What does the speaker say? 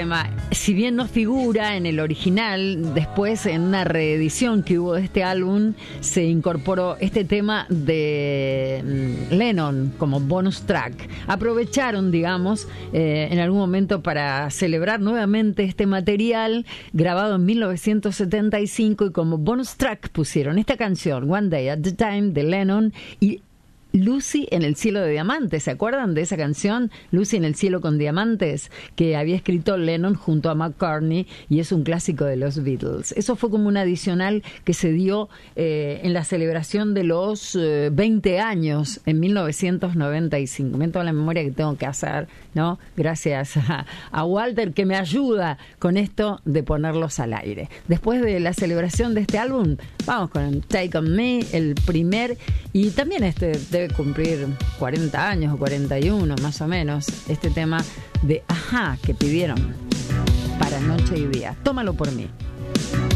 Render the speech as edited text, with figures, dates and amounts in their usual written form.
tema. Si bien no figura en el original, después en una reedición que hubo de este álbum se incorporó este tema de Lennon como bonus track. Aprovecharon, digamos, en algún momento para celebrar nuevamente este material grabado en 1975 y como bonus track pusieron esta canción, One Day at a Time, de Lennon, y Lucy en el cielo de diamantes. ¿Se acuerdan de esa canción? Lucy en el cielo con diamantes, que había escrito Lennon junto a McCartney, y es un clásico de los Beatles. Eso fue como un adicional que se dio en la celebración de los 20 años en 1995. Miren toda la memoria que tengo que hacer, ¿no? Gracias a Walter, que me ayuda con esto de ponerlos al aire. Después de la celebración de este álbum, vamos con Take On Me, el primer, y también este debe cumplir 40 años o 41 más o menos, este tema de Ajá que pidieron para Noche y Día. Tómalo por mí.